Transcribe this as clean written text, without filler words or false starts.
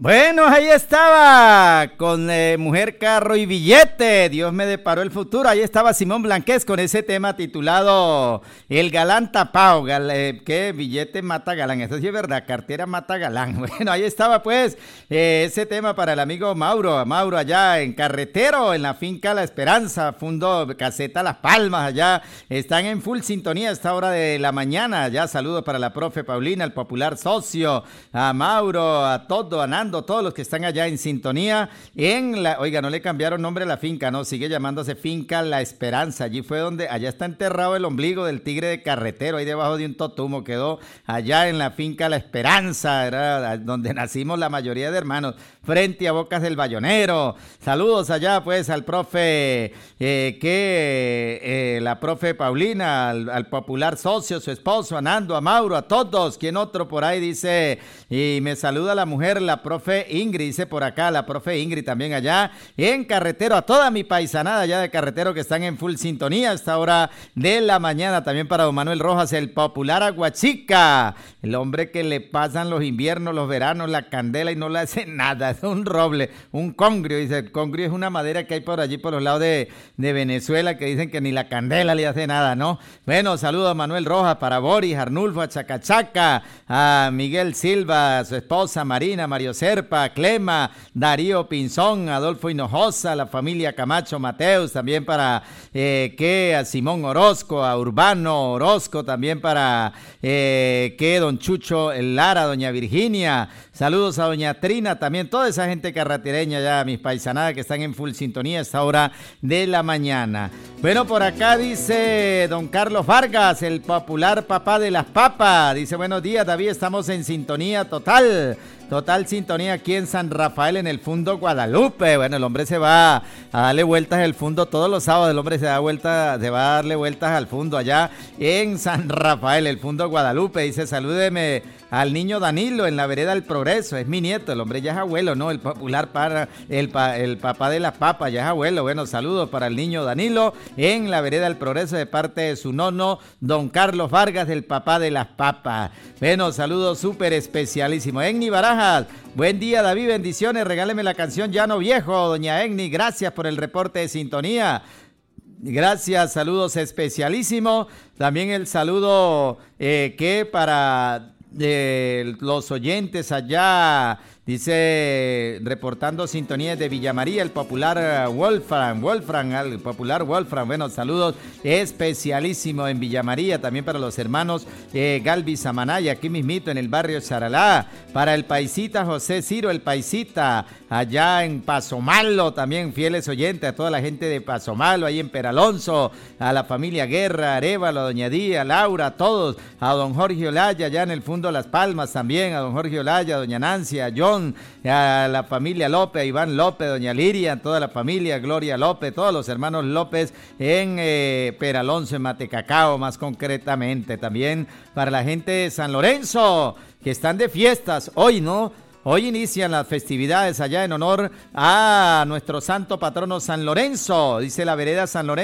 Bueno, ahí estaba, con Mujer, Carro y Billete, Dios me deparó el futuro. Ahí estaba Simón Blanquez con ese tema titulado El Galán Tapao, que billete mata galán, eso sí es verdad, cartera mata galán. Bueno, ahí estaba pues ese tema para el amigo Mauro allá en Carretero, en la finca La Esperanza, Fundo Caseta Las Palmas, allá están en full sintonía a esta hora de la mañana. Ya saludos para la profe Paulina, el popular socio, a Mauro, a todo, a Nando, todos los que están allá en sintonía. Oiga, no le cambiaron nombre a la finca, no, sigue llamándose Finca La Esperanza. Allí fue donde, allá está enterrado el ombligo del tigre de Carretero, ahí debajo de un totumo quedó, allá en la Finca La Esperanza, era donde nacimos la mayoría de hermanos, frente a Bocas del Bayonero. Saludos allá pues al profe, la profe Paulina, al popular socio, su esposo, a Nando, a Mauro, a todos. ¿Quién otro por ahí dice? Y me saluda la mujer, la profe Ingrid, dice por acá, la profe Ingrid también allá en Carretero, a toda mi paisanada allá de Carretero que están en full sintonía a esta hora de la mañana. También para don Manuel Rojas, el popular Aguachica, el hombre que le pasan los inviernos, los veranos, la candela y no le hace nada, es un roble, un congrio, dice. El congrio es una madera que hay por allí por los lados de Venezuela, que dicen que ni la candela le hace nada, ¿no? Bueno, saludos a Manuel Rojas, para Boris, Arnulfo, a Chacachaca, a Miguel Silva, a su esposa Marina, Mario Serpa, Clema, Darío Pinzón, Adolfo Hinojosa, la familia Camacho Mateus, también para a Simón Orozco, a Urbano Orozco, también para don Chucho Lara, doña Virginia, saludos a doña Trina, también toda esa gente carretereña ya, mis paisanadas que están en full sintonía a esta hora de la mañana. Bueno, por acá dice don Carlos Vargas, el popular papá de las papas, dice buenos días David, estamos en sintonía total sintonía aquí en San Rafael, en el Fundo Guadalupe. Bueno, el hombre se va a darle vueltas al Fundo todos los sábados, el hombre se va a darle vueltas al Fundo allá en San Rafael, el Fundo Guadalupe. Dice, salúdeme al niño Danilo en la vereda del Progreso, es mi nieto, el hombre ya es abuelo, ¿no? El popular el papá de las papas, ya es abuelo. Bueno, saludos para el niño Danilo en la vereda del Progreso de parte de su nono, don Carlos Vargas, del papá de las papas. Bueno, saludos súper especialísimo. Egni Barajas, buen día David, bendiciones, regáleme la canción Llano Viejo, doña Egni, gracias por el reporte de sintonía. Gracias, saludos especialísimo. También el saludo que para los oyentes allá, dice, reportando sintonías de Villa María, el popular Wolfram, el popular Wolfram. Bueno, saludos especialísimo en Villa María, también para los hermanos Galvis Amanaya, aquí mismito en el barrio Charalá, para el paisita José Ciro, el paisita, allá en Paso Malo, también fieles oyentes, a toda la gente de Paso Malo, ahí en Peralonso, a la familia Guerra, Arevalo, a doña Día, Laura, a todos, a don Jorge Olaya, allá en el Fundo Las Palmas también, a don Jorge Olaya, a doña Nancy, a John, a la familia López, a Iván López, doña Liria, a toda la familia Gloria López, todos los hermanos López en Peralonso, en Matecacao, más concretamente. También para la gente de San Lorenzo, que están de fiestas hoy, ¿no? Hoy inician las festividades allá en honor a nuestro santo patrono San Lorenzo, dice la vereda San Lorenzo.